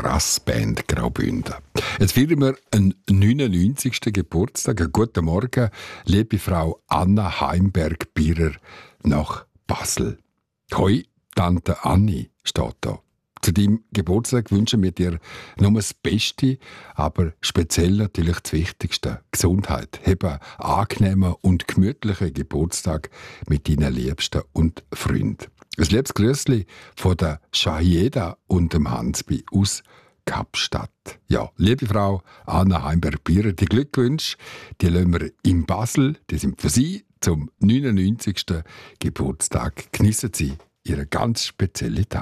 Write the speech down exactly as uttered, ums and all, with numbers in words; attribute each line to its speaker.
Speaker 1: Brassband Graubünden. Jetzt feiern wir einen neunundneunzigsten Geburtstag. Einen guten Morgen, liebe Frau Anna Heimberg-Bierer nach Basel. Hoi, Tante Anni steht da. Zu deinem Geburtstag wünschen wir dir nur das Beste, aber speziell natürlich das Wichtigste: Gesundheit. Hab einen angenehmen und gemütlichen Geburtstag mit deinen Liebsten und Freunden. Ein liebes Grüßli von der Shahida und dem Hansbi aus Kapstadt. Ja, liebe Frau Anna Heimberg-Bierer, die Glückwünsche, die lassen wir in Basel, die sind für Sie zum neunundneunzigsten Geburtstag. Geniessen Sie Ihren ganz speziellen Tag.